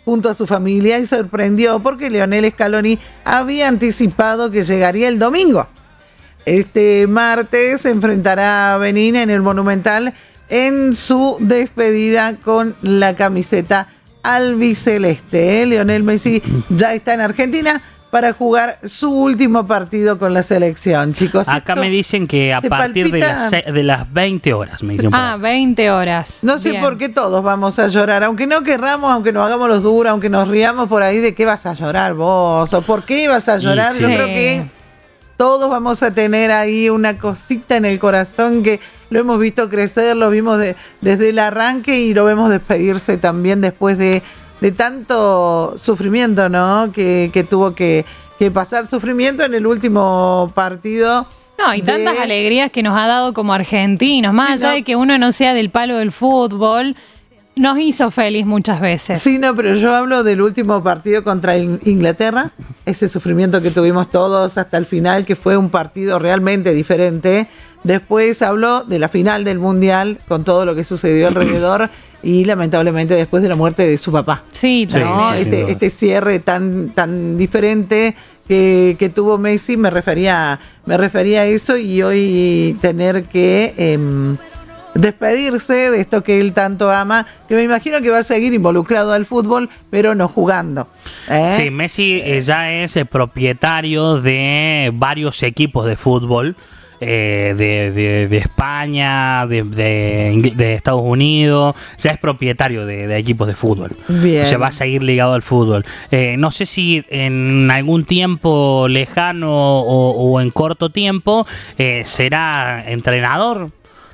junto a su familia y sorprendió porque Lionel Scaloni había anticipado que llegaría el domingo. Este martes se enfrentará a Benín en el Monumental en su despedida con la camiseta albiceleste. Lionel Messi ya está en Argentina para jugar su último partido con la selección, chicos. Acá me dicen que a partir de las 20 horas. Me dicen 20 horas. No sé por qué todos vamos a llorar, aunque no querramos, aunque nos hagamos los duros, aunque nos riamos por ahí de qué vas a llorar vos, o por qué vas a llorar. Sí. Yo creo que todos vamos a tener ahí una cosita en el corazón que lo hemos visto crecer, lo vimos desde el arranque y lo vemos despedirse también después de tanto sufrimiento, ¿no? Que tuvo que pasar sufrimiento en el último partido. No, y tantas alegrías que nos ha dado como argentinos, más allá de que uno no sea del palo del fútbol, nos hizo feliz muchas veces. Sí, no, pero yo hablo del último partido contra Inglaterra, ese sufrimiento que tuvimos todos hasta el final, que fue un partido realmente diferente. Después habló de la final del Mundial, con todo lo que sucedió alrededor, y lamentablemente después de la muerte de su papá. Sí, ¿no? Sí, este cierre tan diferente que tuvo Messi, me refería a eso, y hoy tener que despedirse de esto que él tanto ama, que me imagino que va a seguir involucrado al fútbol, pero no jugando. Sí, Messi ya es propietario de varios equipos de fútbol. De España, de Estados Unidos, ya es propietario de equipos de fútbol. Bien. O sea, va a seguir ligado al fútbol. No sé si en algún tiempo lejano o en corto tiempo será entrenador,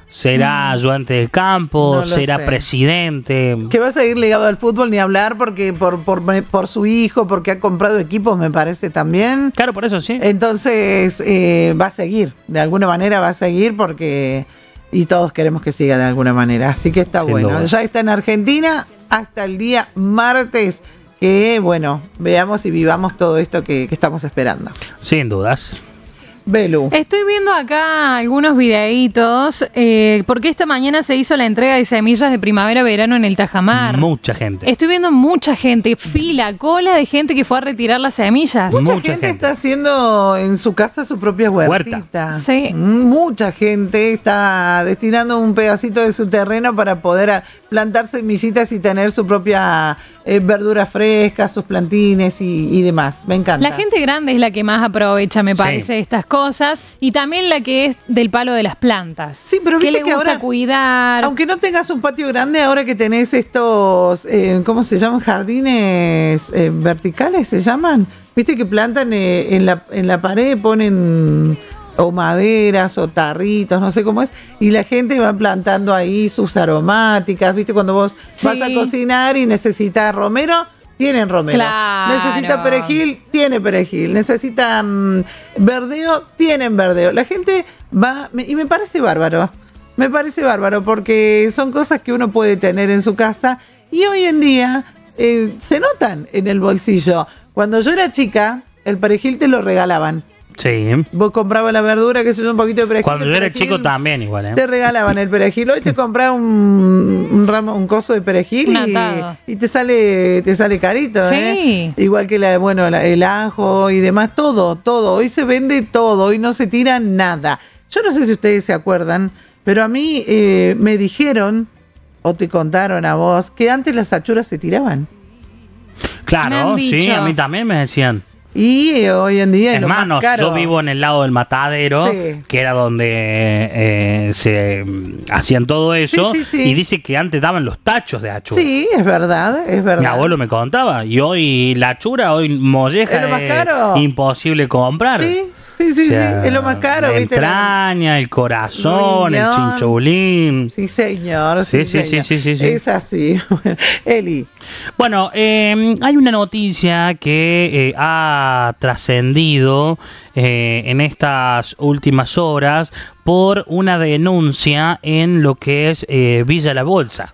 será ayudante de campo, No lo será sé. Presidente. Que va a seguir ligado al fútbol, ni hablar, porque por su hijo, porque ha comprado equipos, me parece también. Claro, por eso sí. Entonces va a seguir, de alguna manera va a seguir, porque y todos queremos que siga de alguna manera. Así que está Sin bueno. duda. Ya está en Argentina hasta el día martes, que bueno, veamos y vivamos todo esto que estamos esperando. Sin dudas. Belu. Estoy viendo acá algunos videitos, porque esta mañana se hizo la entrega de semillas de primavera-verano en el Tajamar. Mucha gente. Estoy viendo mucha gente, cola de gente que fue a retirar las semillas. Mucha gente está haciendo en su casa su propia huertita. Sí. Mucha gente está destinando un pedacito de su terreno para poder plantar semillitas y tener su propia verduras frescas, sus plantines y demás. Me encanta. La gente grande es la que más aprovecha, me Sí. parece, estas cosas. Y también la que es del palo de las plantas. Sí, pero que viste le que gusta ahora, cuidar. aunque no tengas un patio grande, ahora que tenés estos, ¿cómo se llaman? Jardines verticales, ¿se llaman? Viste que plantan en la pared, ponen o maderas o tarritos, no sé cómo es, y la gente va plantando ahí sus aromáticas, viste, cuando vos vas a cocinar y necesitas romero, tienen romero. Claro. Necesita perejil, tiene perejil. Necesita verdeo, tienen verdeo. La gente va, y me parece bárbaro. Me parece bárbaro porque son cosas que uno puede tener en su casa y hoy en día se notan en el bolsillo. Cuando yo era chica, el perejil te lo regalaban. Sí. Vos comprabas la verdura, que es un poquito de perejil. Cuando yo era chico también igual, Te regalaban el perejil. Hoy te compras un ramo, un coso de perejil y te sale carito, Sí. Igual que el ajo y demás, todo. Hoy se vende todo, hoy no se tira nada. Yo no sé si ustedes se acuerdan, pero a mí me dijeron, o te contaron a vos, que antes las achuras se tiraban. Claro, sí, a mí también me decían. Y hoy en día es lo más Hermanos, caro. yo vivo en el lado del matadero, que era donde se hacían todo eso, Sí. y dice que antes daban los tachos de achura. Sí, es verdad. Mi abuelo me contaba, y hoy la achura, hoy molleja, es lo más caro. Imposible comprar. Sí, O sea, es lo más caro. La ¿viste? entraña, el corazón, el Riñón. chinchulín. Sí, señor. Sí. Es así. Eli. Bueno, hay una noticia que ha trascendido en estas últimas horas por una denuncia en lo que es Villa La Bolsa.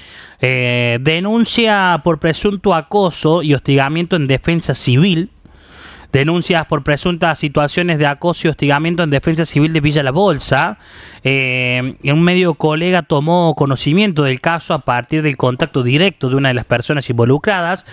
Denuncia por presunto acoso y hostigamiento en defensa civil. Denuncias por presuntas situaciones de acoso y hostigamiento en defensa civil de Villa La Bolsa. Un medio colega tomó conocimiento del caso a partir del contacto directo de una de las personas involucradas.